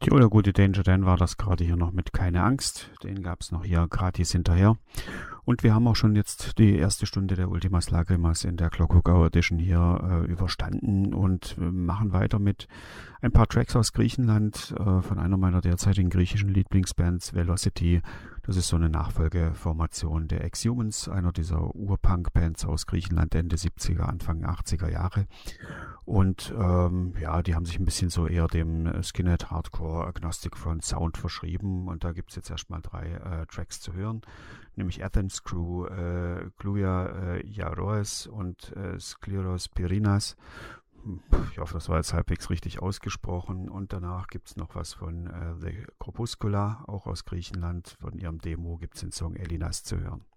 Jo, der gute Danger Dan war das gerade hier noch mit Keine Angst. Den gab's noch hier gratis hinterher. Und wir haben auch schon jetzt die erste Stunde der Ultimas Lagrimas in der Clockwork Hour Edition hier überstanden und machen weiter mit ein paar Tracks aus Griechenland von einer meiner derzeitigen griechischen Lieblingsbands, Velocity. Das ist so eine Nachfolgeformation der Exhumans, einer dieser Urpunk-Bands aus Griechenland Ende 70er, Anfang 80er Jahre. Und ja, die haben sich ein bisschen so eher dem Skinhead Hardcore Agnostic Front Sound verschrieben. Und da gibt es jetzt erstmal drei Tracks zu hören, nämlich Athens Crew, Gluia Iaroes und Skleros Pirinas. Ich hoffe, das war jetzt halbwegs richtig ausgesprochen. Und danach gibt es noch was von The Corpuscula, auch aus Griechenland. Von ihrem Demo gibt es den Song Elinas zu hören.